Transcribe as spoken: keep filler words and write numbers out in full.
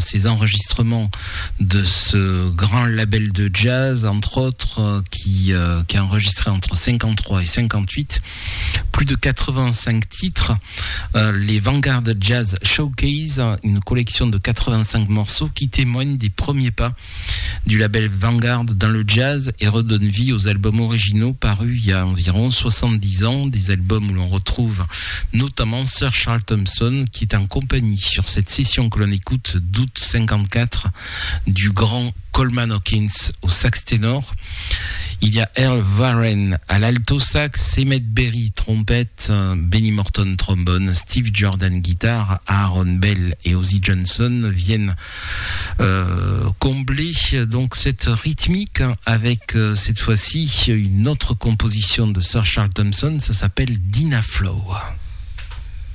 ces enregistrements de ce grand label de jazz, entre autres, euh, qui, euh, qui a enregistré entre cinquante-trois et cinquante-huit plus de quatre-vingt-cinq titres. Euh, les Vanguard Jazz Showcase, une collection de quatre-vingt-cinq morceaux qui témoignent des premiers pas du label Vanguard dans le jazz et redonne vie aux albums originaux parus il y a environ soixante-dix ans, des albums où l'on retrouve notamment Sir Charles Thompson qui est en compagnie sur cette session que l'on écoute d'août cinquante-quatre du grand Coleman Hawkins au sax ténor. Il y a Earl Warren à l'alto sax, Emmett Berry trompette, Benny Morton trombone, Steve Jordan guitare, Aaron Bell et Ozzy Johnson viennent euh, combler donc cette rythmique avec euh, cette fois-ci une autre composition de Sir Charles Thompson, ça s'appelle Dinah Flow.